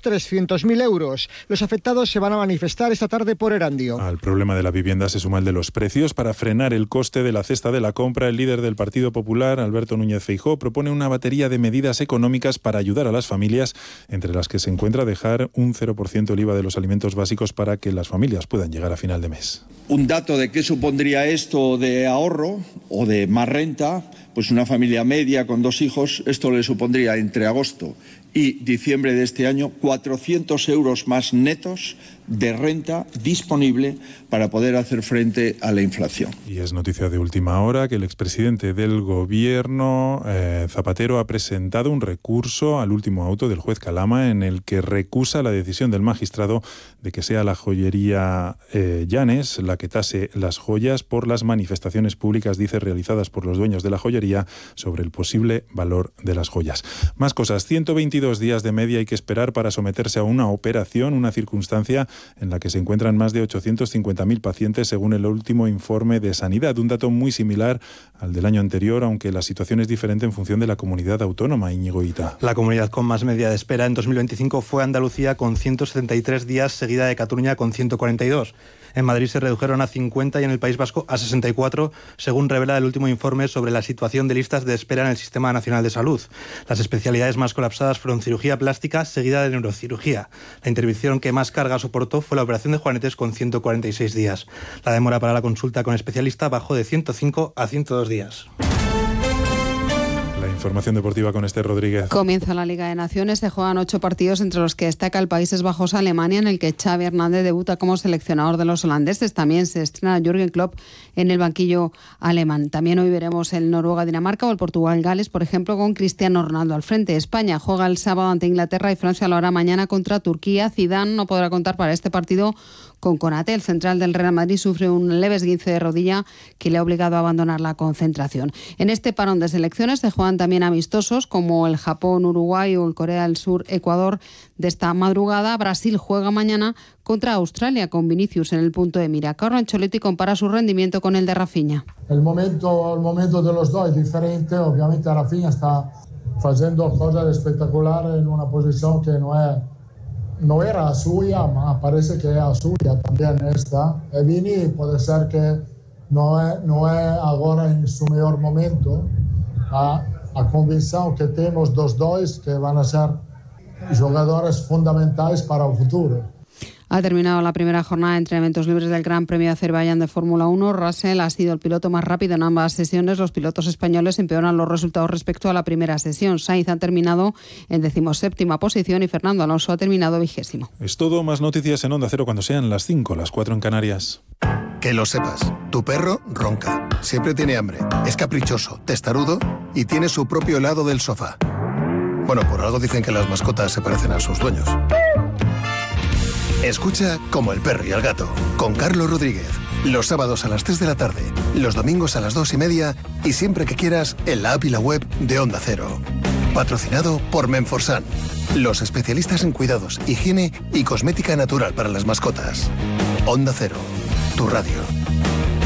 300.000 euros. Los afectados se van a manifestar esta tarde por Erandio. Al problema de la vivienda se suma el de los precios. Para frenar el coste de la cesta de la compra, el líder del Partido Popular, Alberto Núñez Feijóo, propone una batería de medidas económicas para ayudar a las familias, entre las que se encuentra dejar un 0% el IVA de los alimentos básicos para que las familias puedan llegar a final de mes. Un dato de qué supondría esto de ahorro o de más renta, pues una familia media con 2 hijos, esto le supondría entre agosto y diciembre de este año 400 euros más netos de renta disponible para poder hacer frente a la inflación. Y es noticia de última hora que el expresidente del Gobierno, Zapatero, ha presentado un recurso al último auto del juez Calama en el que recusa la decisión del magistrado de que sea la joyería Llanes la que tase las joyas por las manifestaciones públicas, dice, realizadas por los dueños de la joyería sobre el posible valor de las joyas. Más cosas. 122 días de media hay que esperar para someterse a una operación, una circunstancia en la que se encuentran más de 850.000 pacientes según el último informe de Sanidad, un dato muy similar al del año anterior, aunque la situación es diferente en función de la comunidad autónoma. Íñigo Ita. La comunidad con más media de espera en 2025 fue Andalucía con 173 días, seguida de Cataluña con 142. En Madrid se redujeron a 50 y en el País Vasco a 64, según revela el último informe sobre la situación de listas de espera en el Sistema Nacional de Salud. Las especialidades más colapsadas fueron cirugía plástica, seguida de neurocirugía. La intervención que más carga soportó fue la operación de Juanetes con 146 días. La demora para la consulta con especialista bajó de 105 a 102 días. Información deportiva con Esther Rodríguez. Comienza la Liga de Naciones, se juegan 8 partidos entre los que destaca el Países Bajos-Alemania, en el que Xavi Hernández debuta como seleccionador de los holandeses. También se estrena Jürgen Klopp en el banquillo alemán. También hoy veremos el Noruega-Dinamarca o el Portugal-Gales, por ejemplo, con Cristiano Ronaldo al frente. España juega el sábado ante Inglaterra y Francia lo hará mañana contra Turquía. Zidane no podrá contar para este partido con Konaté. El central del Real Madrid sufre un leve esguince de rodilla que le ha obligado a abandonar la concentración. En este parón de selecciones se juegan también amistosos como el Japón-Uruguay o el Corea del Sur-Ecuador de esta madrugada. Brasil juega mañana contra Australia con Vinicius en el punto de mira. Carlo Ancelotti compara su rendimiento con el de Rafinha. El momento de los dos es diferente. Obviamente Rafinha está haciendo cosas espectaculares en una posición que no era suya, ma parece que es suya también esta. E Vini puede ser que no es ahora en su mejor momento. A convicción que tenemos dos que van a ser jugadores fundamentales para el futuro. Ha terminado la primera jornada de entrenamientos libres del Gran Premio de Azerbaiyán de Fórmula 1. Russell ha sido el piloto más rápido en ambas sesiones. Los pilotos españoles empeoran los resultados respecto a la primera sesión. Sainz ha terminado en 17ª posición y Fernando Alonso ha terminado 20º. Es todo. Más noticias en Onda Cero cuando sean las 5, las 4 en Canarias. Que lo sepas, tu perro ronca, siempre tiene hambre, es caprichoso, testarudo y tiene su propio lado del sofá. Bueno, por algo dicen que las mascotas se parecen a sus dueños. Escucha Como el perro y el gato, con Carlos Rodríguez. Los sábados a las 3 de la tarde, los domingos a las 2:30 y siempre que quieras en la app y la web de Onda Cero. Patrocinado por Menforsan, los especialistas en cuidados, higiene y cosmética natural para las mascotas. Onda Cero, tu radio.